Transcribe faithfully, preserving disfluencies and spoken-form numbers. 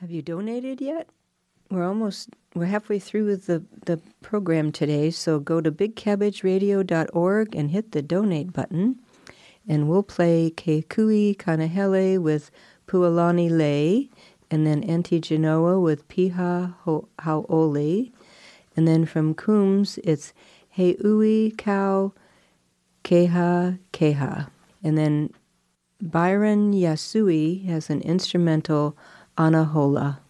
Have you donated yet? We're almost, we're halfway through with the, the program today, so go to big cabbage radio dot org and hit the donate button, and we'll play Ke Kui Kanahele with Pualani Lei, and then Auntie Genoa with Piha Hau'oli, and then from Coombs, it's He Ui Kau Keha Keha, and then Byron Yasui has an instrumental Anahola.